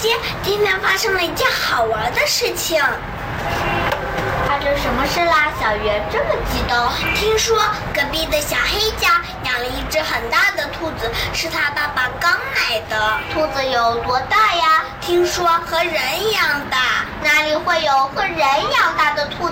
姐，今天发生了一件好玩的事情。 发生什么事啦？小圆这么激动。 听说隔壁的小黑家养了一只很大的兔子，是他爸爸刚买的。 兔子有多大呀？ 听说和人一样大。 哪里会有和人一样大的兔子？